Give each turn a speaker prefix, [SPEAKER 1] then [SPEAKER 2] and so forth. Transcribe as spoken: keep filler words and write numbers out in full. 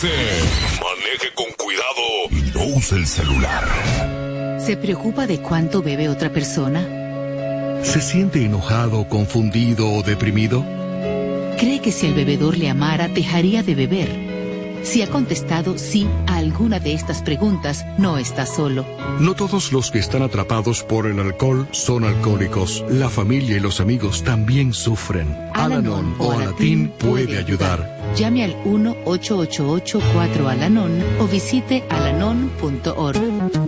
[SPEAKER 1] dice: maneje con cuidado y no use el celular.
[SPEAKER 2] ¿Se preocupa de cuánto bebe otra persona?
[SPEAKER 3] ¿Se siente enojado, confundido o deprimido?
[SPEAKER 2] ¿Cree que si el bebedor le amara, dejaría de beber? Si ha contestado sí a alguna de estas preguntas, no está solo.
[SPEAKER 3] No todos los que están atrapados por el alcohol son alcohólicos. La familia y los amigos también sufren. Al-Anon o Alatín puede ayudar.
[SPEAKER 2] Llame al uno ocho ocho ocho cuatro Al-Anon o visite alanon punto org.